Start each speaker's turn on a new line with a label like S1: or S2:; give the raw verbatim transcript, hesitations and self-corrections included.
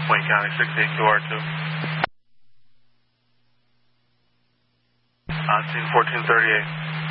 S1: Wayne County, six eight Q R two. On scene fourteen thirty-eight.